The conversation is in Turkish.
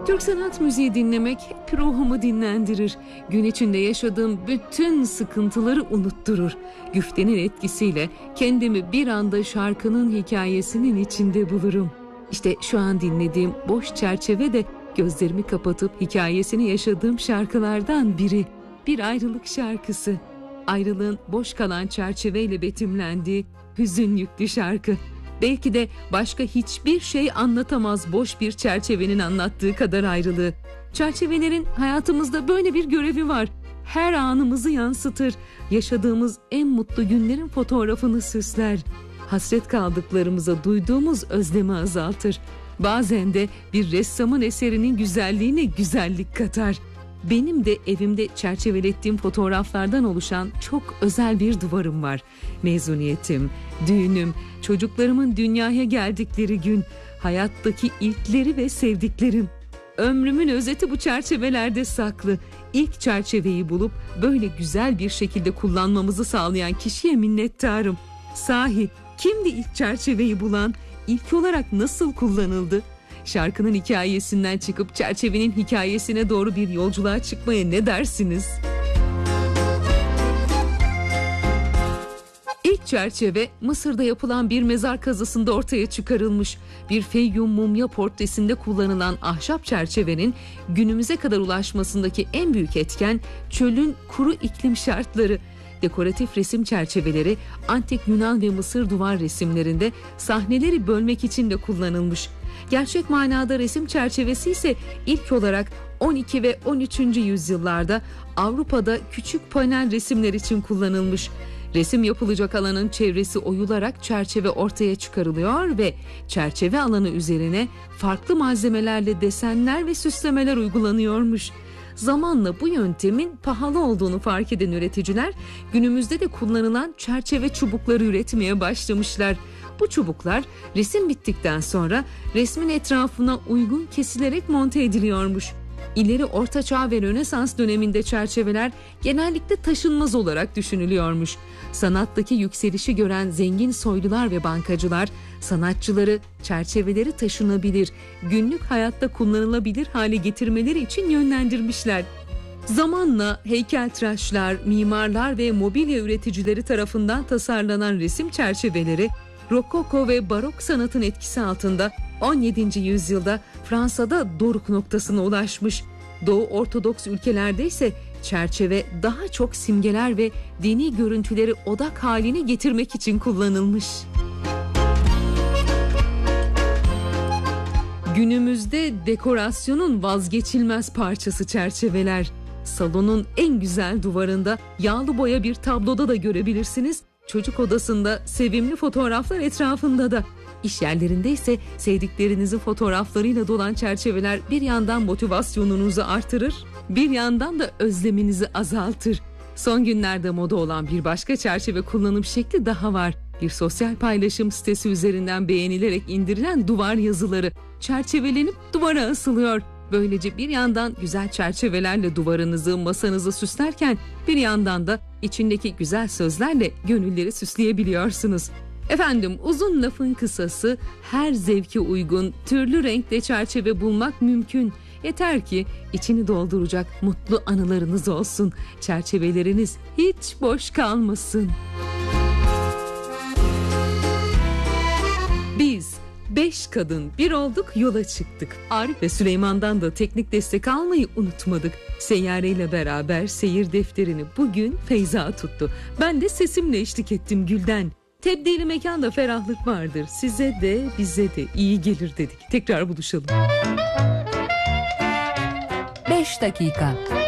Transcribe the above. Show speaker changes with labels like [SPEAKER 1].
[SPEAKER 1] Türk sanat müziği dinlemek hep ruhumu dinlendirir. Gün içinde yaşadığım bütün sıkıntıları unutturur. Güftenin etkisiyle kendimi bir anda şarkının hikayesinin içinde bulurum. İşte şu an dinlediğim Boş Çerçeve de gözlerimi kapatıp hikayesini yaşadığım şarkılardan biri. Bir ayrılık şarkısı. Ayrılığın boş kalan çerçeveyle betimlendiği hüzün yüklü şarkı. Belki de başka hiçbir şey anlatamaz boş bir çerçevenin anlattığı kadar ayrılığı. Çerçevelerin hayatımızda böyle bir görevi var. Her anımızı yansıtır. Yaşadığımız en mutlu günlerin fotoğrafını süsler. Hasret kaldıklarımıza duyduğumuz özlemi azaltır. Bazen de bir ressamın eserinin güzelliğine güzellik katar. Benim de evimde çerçevelettiğim fotoğraflardan oluşan çok özel bir duvarım var. Mezuniyetim, düğünüm, çocuklarımın dünyaya geldikleri gün, hayattaki ilkleri ve sevdiklerim. Ömrümün özeti bu çerçevelerde saklı. İlk çerçeveyi bulup böyle güzel bir şekilde kullanmamızı sağlayan kişiye minnettarım. Sahi kimdi ilk çerçeveyi bulan? İlk olarak nasıl kullanıldı? Şarkının hikayesinden çıkıp çerçevenin hikayesine doğru bir yolculuğa çıkmaya ne dersiniz? İlk çerçeve Mısır'da yapılan bir mezar kazısında ortaya çıkarılmış. Bir Feyyum mumya portresinde kullanılan ahşap çerçevenin günümüze kadar ulaşmasındaki en büyük etken çölün kuru iklim şartları. Dekoratif resim çerçeveleri antik Yunan ve Mısır duvar resimlerinde sahneleri bölmek için de kullanılmış. Gerçek manada resim çerçevesi ise ilk olarak 12 ve 13. yüzyıllarda Avrupa'da küçük panel resimler için kullanılmış. Resim yapılacak alanın çevresi oyularak çerçeve ortaya çıkarılıyor ve çerçeve alanı üzerine farklı malzemelerle desenler ve süslemeler uygulanıyormuş. Zamanla bu yöntemin pahalı olduğunu fark eden üreticiler günümüzde de kullanılan çerçeve çubukları üretmeye başlamışlar. Bu çubuklar resim bittikten sonra resmin etrafına uygun kesilerek monte ediliyormuş. İleri Orta Çağ ve Rönesans döneminde çerçeveler genellikle taşınmaz olarak düşünülüyormuş. Sanattaki yükselişi gören zengin soylular ve bankacılar sanatçıları çerçeveleri taşınabilir, günlük hayatta kullanılabilir hale getirmeleri için yönlendirmişler. Zamanla heykeltıraşlar, mimarlar ve mobilya üreticileri tarafından tasarlanan resim çerçeveleri Rokoko ve Barok sanatın etkisi altında 17. yüzyılda Fransa'da doruk noktasına ulaşmış. Doğu Ortodoks ülkelerde ise çerçeve daha çok simgeler ve dini görüntüleri odak haline getirmek için kullanılmış. Günümüzde dekorasyonun vazgeçilmez parçası çerçeveler. Salonun en güzel duvarında yağlı boya bir tabloda da görebilirsiniz. Çocuk odasında sevimli fotoğraflar etrafında da. İş yerlerinde ise sevdiklerinizin fotoğraflarıyla dolan çerçeveler bir yandan motivasyonunuzu artırır, bir yandan da özleminizi azaltır. Son günlerde moda olan bir başka çerçeve kullanım şekli daha var. Bir sosyal paylaşım sitesi üzerinden beğenilerek indirilen duvar yazıları çerçevelenip duvara asılıyor. Böylece bir yandan güzel çerçevelerle duvarınızı, masanızı süslerken bir yandan da içindeki güzel sözlerle gönülleri süsleyebiliyorsunuz. Efendim, uzun lafın kısası, her zevke uygun türlü renkte çerçeve bulmak mümkün. Yeter ki içini dolduracak mutlu anılarınız olsun. Çerçeveleriniz hiç boş kalmasın. Biz 5 kadın bir olduk, yola çıktık. Arif ve Süleyman'dan da teknik destek almayı unutmadık. Seyyare ile beraber seyir defterini bugün Feyza tuttu. Ben de sesimle eşlik ettim Gülden. Tebdili mekanda ferahlık vardır. Size de bize de iyi gelir dedik. Tekrar buluşalım.
[SPEAKER 2] 5 dakika.